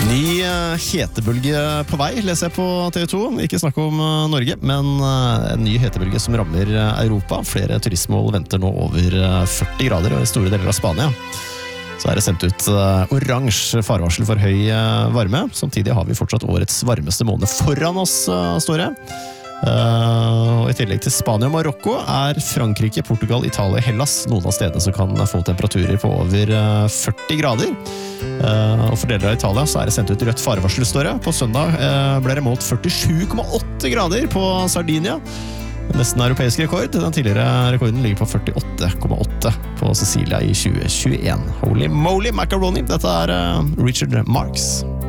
Ny hetebølge på vei, leser jeg på TV2. Ikke snakk om Norge, men en ny hetebølge som rammer Europa. Flere turistmål venter nå over 40 grader, og i store deler av Spania så det sendt ut oransje farvarsel for høy varme. Samtidig har vi fortsatt årets varmeste måned foran oss, står det. Og i tillegg til Spania og Marokko Frankrike, Portugal, Italia og Hellas noen av stedene som kan få temperaturer på over 40 grader. Og for deler av Italia så det sendt ut rødt farvarsel, står det. På søndag ble det målt 47,8 grader på Sardinia. Nesten europeisk rekord. Den tidligere rekorden ligger på 48,8 på Sicilia i 2021. Holy moly macaroni! Dette Richard Marx.